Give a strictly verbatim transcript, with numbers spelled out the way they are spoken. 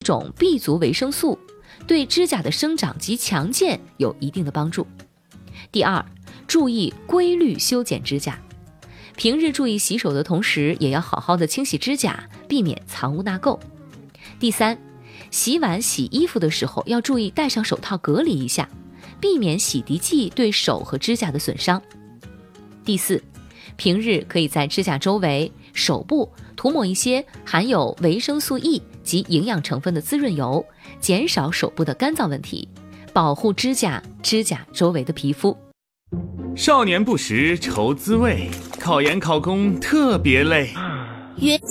种 B 族维生素，对指甲的生长及强健有一定的帮助。第二，注意规律修剪指甲，平日注意洗手的同时，也要好好的清洗指甲，避免藏污纳垢。第三，洗碗洗衣服的时候要注意戴上手套隔离一下，避免洗涤剂对手和指甲的损伤。第四，平日可以在指甲周围、手部涂抹一些含有维生素 E 及营养成分的滋润油，减少手部的干燥问题，保护指甲、指甲周围的皮肤。 少年不识愁滋味，考研考公特别累。 约